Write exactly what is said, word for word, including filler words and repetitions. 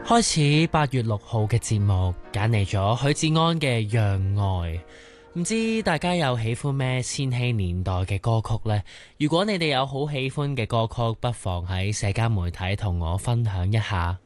開始八月六號嘅節目，揀嚟咗許志安嘅《讓愛》。唔知大家有喜歡咩千禧年代嘅歌曲呢？如果你哋有好喜歡嘅歌曲，不妨喺社交媒體同我分享一下。